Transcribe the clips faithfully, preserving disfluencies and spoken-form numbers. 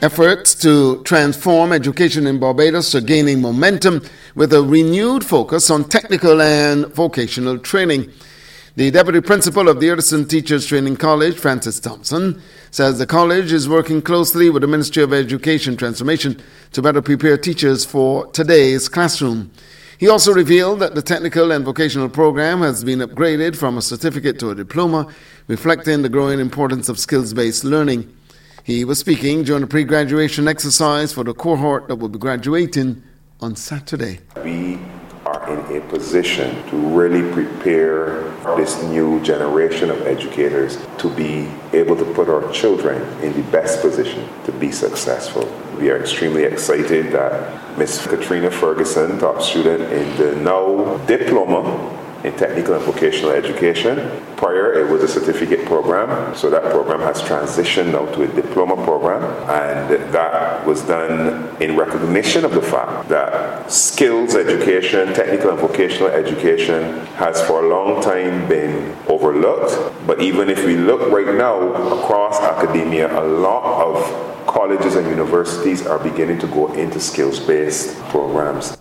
Efforts to transform education in Barbados are gaining momentum with a renewed focus on technical and vocational training. The Deputy Principal of the Edison Teachers Training College, Francis Thompson, says the college is working closely with the Ministry of Education Transformation to better prepare teachers for today's classroom. He also revealed that the technical and vocational program has been upgraded from a certificate to a diploma, reflecting the growing importance of skills-based learning. He was speaking during a pre-graduation exercise for the cohort that will be graduating on Saturday. We are in a position to really prepare this new generation of educators to be able to put our children in the best position to be successful. We are extremely excited that Miss Katrina Ferguson, top student in the now diploma in technical and vocational education. Prior, it was a certificate program, so that program has transitioned now to a diploma program, and that was done in recognition of the fact that skills education, technical and vocational education has for a long time been overlooked. But even if we look right now across academia, a lot of colleges and universities are beginning to go into skills-based programs.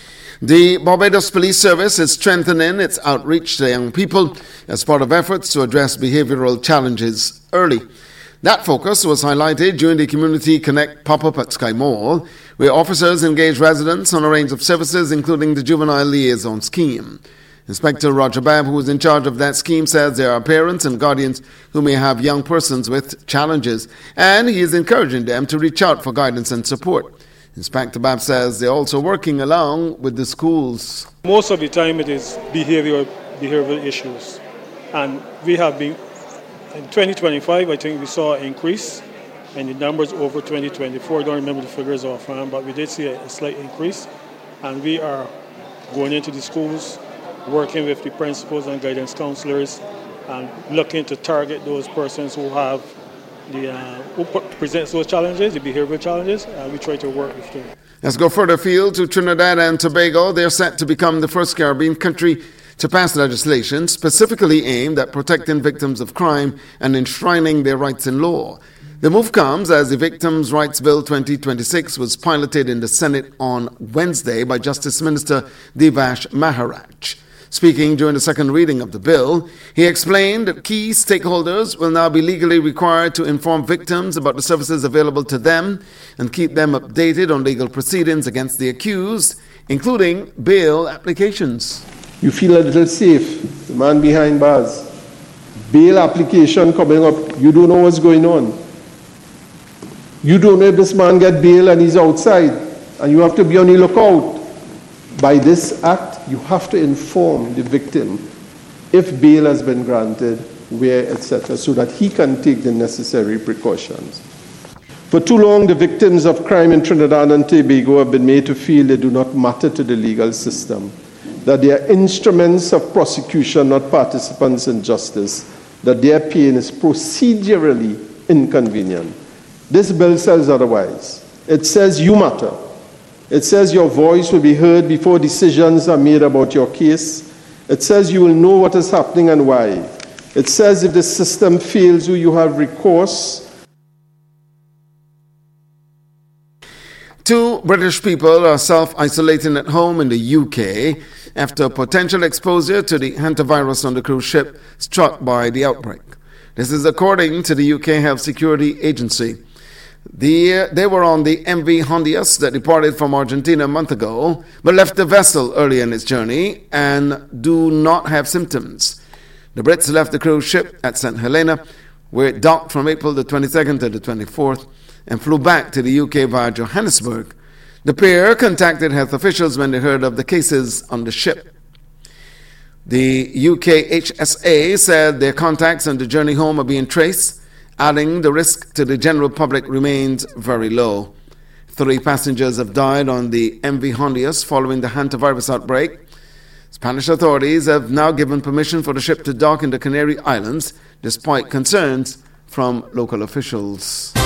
The Barbados Police Service is strengthening its outreach to young people as part of efforts to address behavioral challenges early. That focus was highlighted during the Community Connect pop-up at Sky Mall, where officers engaged residents on a range of services, including the Juvenile Liaison Scheme. Inspector Roger Babb, who is in charge of that scheme, says there are parents and guardians who may have young persons with challenges, and he is encouraging them to reach out for guidance and support. Inspector Babb says they're also working along with the schools. Most of the time it is behavioral, behavioral issues. And we have been, in twenty twenty-five, I think we saw an increase in the numbers over twenty twenty-four. I don't remember the figures offhand, but we did see a, a slight increase. And we are going into the schools, working with the principals and guidance counselors, and looking to target those persons who have The, uh, who presents those challenges, the behavioral challenges, and we try to work with them. Let's go further afield to Trinidad and Tobago. They're set to become the first Caribbean country to pass legislation specifically aimed at protecting victims of crime and enshrining their rights in law. The move comes as the Victims' Rights Bill twenty twenty-six was piloted in the Senate on Wednesday by Justice Minister Devash Maharaj. Speaking during the second reading of the bill, he explained that key stakeholders will now be legally required to inform victims about the services available to them and keep them updated on legal proceedings against the accused, including bail applications. You feel a little safe, the man behind bars. Bail application coming up, you don't know what's going on. You don't know if this man get bail and he's outside, and you have to be on the lookout. By this act, you have to inform the victim if bail has been granted, where, et cetera, so that he can take the necessary precautions. For too long, the victims of crime in Trinidad and Tobago have been made to feel they do not matter to the legal system, that they are instruments of prosecution, not participants in justice, that their pain is procedurally inconvenient. This bill says otherwise. It says you matter. It says your voice will be heard before decisions are made about your case. It says you will know what is happening and why. It says if the system fails you, you have recourse. Two British people are self-isolating at home in the U K after potential exposure to the hantavirus on the cruise ship struck by the outbreak. This is according to the U K Health Security Agency. The, they were on the M V Hondias that departed from Argentina a month ago, but left the vessel early in its journey and do not have symptoms. The Brits left the cruise ship at Saint Helena, where it docked from April the twenty-second to the twenty-fourth, and flew back to the U K via Johannesburg. The pair contacted health officials when they heard of the cases on the ship. The U K H S A said their contacts on the journey home are being traced, adding the risk to the general public remains very low. Three passengers have died on the M V Hondias following the hantavirus outbreak. Spanish authorities have now given permission for the ship to dock in the Canary Islands, despite concerns from local officials.